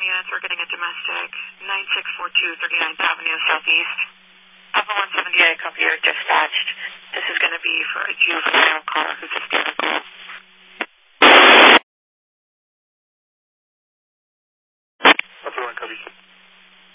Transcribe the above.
units. We're getting a domestic, 9642 39th Avenue Southeast. Alpha 178, copy, you're dispatched.